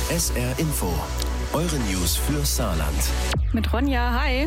SR Info, eure News für Saarland. Mit Ronja, hi.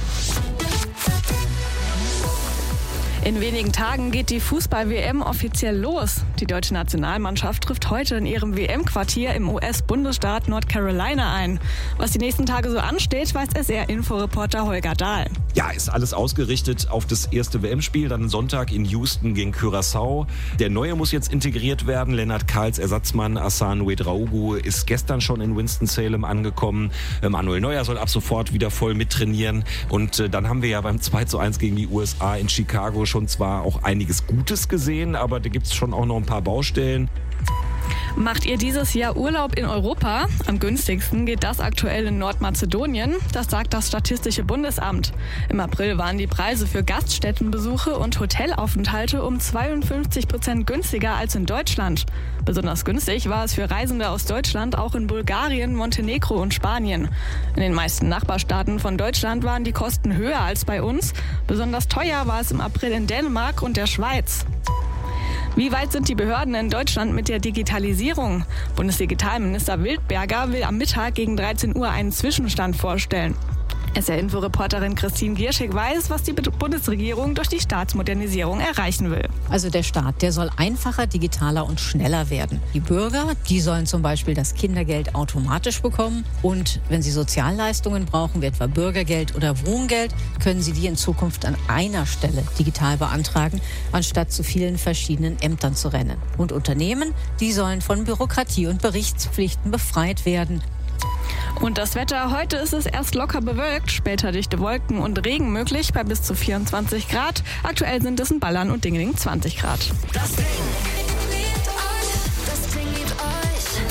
In wenigen Tagen geht die Fußball-WM offiziell los. Die deutsche Nationalmannschaft trifft heute in ihrem WM-Quartier im US-Bundesstaat North Carolina ein. Was die nächsten Tage so ansteht, weiß SR-Info-Reporter Holger Dahl. Ja, ist alles ausgerichtet auf das erste WM-Spiel, dann Sonntag in Houston gegen Curaçao. Der Neue muss jetzt integriert werden. Lennart Kahls Ersatzmann Hassan Ouedraogo ist gestern schon in Winston-Salem angekommen. Manuel Neuer soll ab sofort wieder voll mittrainieren. Und dann haben wir ja beim 2:1 gegen die USA in Chicago schon zwar auch einiges Gutes gesehen, aber da gibt es schon auch noch ein paar Baustellen. Macht ihr dieses Jahr Urlaub in Europa? Am günstigsten geht das aktuell in Nordmazedonien. Das sagt das Statistische Bundesamt. Im April waren die Preise für Gaststättenbesuche und Hotelaufenthalte um 52% günstiger als in Deutschland. Besonders günstig war es für Reisende aus Deutschland auch in Bulgarien, Montenegro und Spanien. In den meisten Nachbarstaaten von Deutschland waren die Kosten höher als bei uns. Besonders teuer war es im April in Dänemark und der Schweiz. Wie weit sind die Behörden in Deutschland mit der Digitalisierung? Bundesdigitalminister Wildberger will am Mittag gegen 13 Uhr einen Zwischenstand vorstellen. SR-Info-Reporterin Christine Gierschig weiß, was die Bundesregierung durch die Staatsmodernisierung erreichen will. Also der Staat, der soll einfacher, digitaler und schneller werden. Die Bürger, die sollen zum Beispiel das Kindergeld automatisch bekommen. Und wenn sie Sozialleistungen brauchen, wie etwa Bürgergeld oder Wohngeld, können sie die in Zukunft an einer Stelle digital beantragen, anstatt zu vielen verschiedenen Ämtern zu rennen. Und Unternehmen, die sollen von Bürokratie und Berichtspflichten befreit werden. Und das Wetter, heute ist es erst locker bewölkt, später dichte Wolken und Regen möglich bei bis zu 24 Grad. Aktuell sind es in Ballern und Dingeling 20 Grad. Das Ding liebt euch.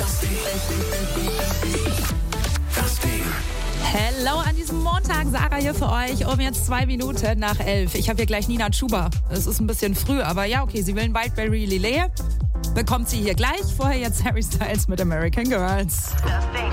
Das Ding. Hello an diesem Montag, Sarah hier für euch, um jetzt 2 Minuten nach 11. Ich habe hier gleich Nina Chuba. Es ist ein bisschen früh, aber ja, okay, sie will ein Wildberry Lillet. Bekommt sie hier gleich. Vorher jetzt Harry Styles mit American Girls. Das Ding.